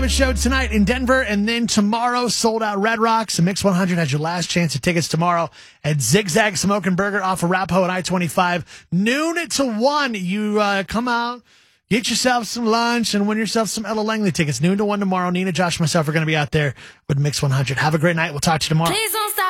Show tonight in Denver, and then tomorrow, sold out Red Rocks. The Mix 100 has your last chance at tickets tomorrow at Zigzag Smoke and Burger off of Arapahoe and I-25. Noon to 1. You come out, get yourself some lunch, and win yourself some Ella Langley tickets. Noon to 1 tomorrow. Nina, Josh, and myself are going to be out there with Mix 100. Have a great night. We'll talk to you tomorrow. Please don't stop.